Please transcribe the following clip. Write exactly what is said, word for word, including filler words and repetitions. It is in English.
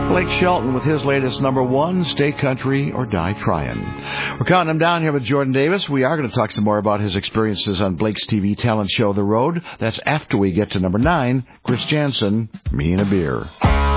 Blake Shelton with his latest number one, Stay Country or Die Tryin'. We're counting him down here with Jordan Davis. We are going to talk some more about his experiences on Blake's T V talent show, The Road. That's after we get to number nine, Chris Janson, Me and a Beer.